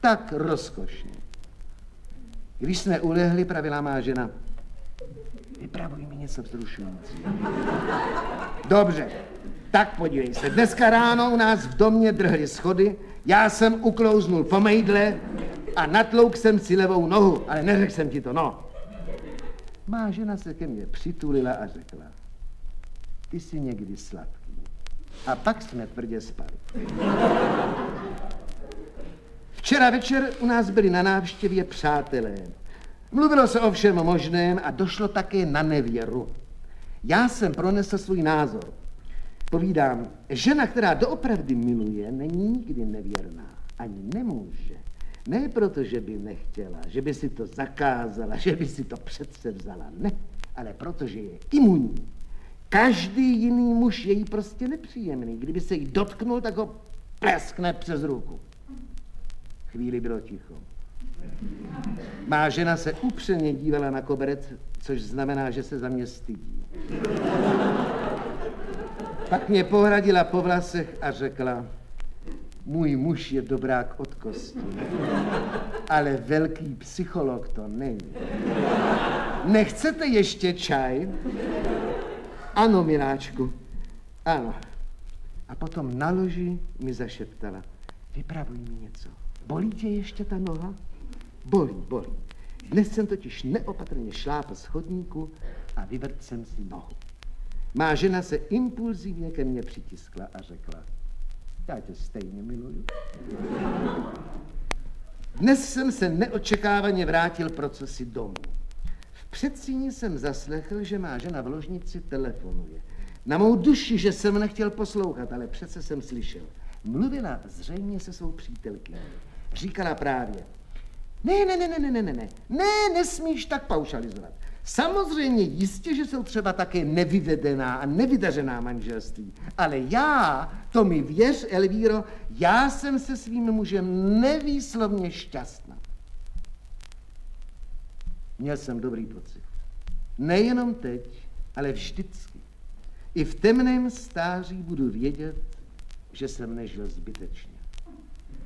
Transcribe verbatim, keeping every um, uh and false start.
Tak rozkošně. Když jsme ulehli, pravila má žena, vypravuj mi něco vzrušujícího. Dobře, tak podívej se, dneska ráno u nás v domě drhly schody, já jsem uklouznul po mejdle a natlouk jsem si levou nohu, ale neřekl jsem ti to, no. Má žena se ke mně přitulila a řekla, ty jsi někdy sladký. A pak jsme tvrdě spali. Včera večer u nás byli na návštěvě přátelé. Mluvilo se o všem možném a došlo také na nevěru. Já jsem pronesl svůj názor. Povídám, žena, která doopravdy miluje, není nikdy nevěrná. Ani nemůže. Ne proto, že by nechtěla, že by si to zakázala, že by si to přece vzala. Ne, ale protože je imunní. Každý jiný muž je jí prostě nepříjemný. Kdyby se jí dotknul, tak ho pleskne přes ruku. Chvíli bylo ticho. Má žena se upřeně dívala na koberec, což znamená, že se za mě stydí. Pak mě pohradila po vlasech a řekla, můj muž je dobrák od kosti, ale velký psycholog to není. Nechcete ještě čaj? Ano, miláčku, ano. A potom na loži mi zašeptala, vypravuj mi něco. Bolí tě ještě ta noha? Bolí, bolí. Dnes jsem totiž neopatrně šlápl z chodníku a vyvrtl jsem si nohu. Má žena se impulzivně ke mně přitiskla a řekla, já tě stejně miluju. Dnes jsem se neočekávaně vrátil procesy domů. V předsíni jsem zaslechl, že má žena v ložnici telefonuje. Na mou duši, že jsem nechtěl poslouchat, ale přece jsem slyšel. Mluvila zřejmě se svou přítelkyní. Říkala právě, ne, ne, ne, ne, ne, ne, ne, ne, nesmíš tak paušalizovat. Samozřejmě jistě, že jsou třeba také nevyvedená a nevydařená manželství, ale já, to mi věř, Elvíro, já jsem se svým mužem nevýslovně šťastná. Měl jsem dobrý pocit. Nejenom teď, ale vždycky. I v temném stáří budu vědět, že jsem nežil zbytečně.